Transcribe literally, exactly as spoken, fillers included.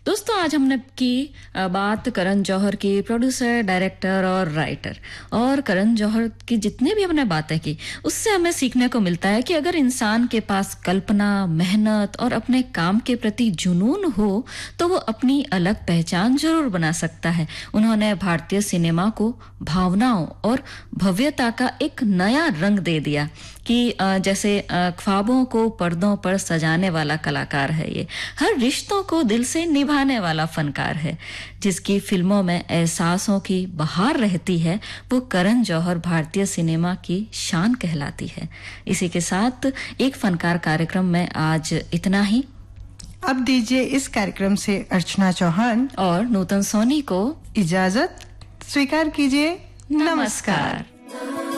दोस्तों, आज हमने की बात करण जौहर की, प्रोड्यूसर, डायरेक्टर और राइटर। और करण जौहर की जितने भी हमने बातें की, उससे हमें सीखने को मिलता है कि अगर इंसान के पास कल्पना, मेहनत और अपने काम के प्रति जुनून हो तो वो अपनी अलग पहचान जरूर बना सकता है। उन्होंने भारतीय सिनेमा को भावनाओं और भव्यता का एक नया रंग दे दिया कि जैसे ख्वाबों को पर्दों पर सजाने वाला कलाकार है ये। हर रिश्तों को दिल से निभाने वाला फनकार है। जिसकी फिल्मों में एहसासों की बहार रहती है, वो करण जौहर भारतीय सिनेमा की शान कहलाती है। इसी के साथ एक फनकार कार्यक्रम में आज इतना ही। अब दीजिए इस कार्यक्रम से अर्चना चौहान और नूतन सोनी को इजाजत। स्वीकार कीजिए। नमस्कार।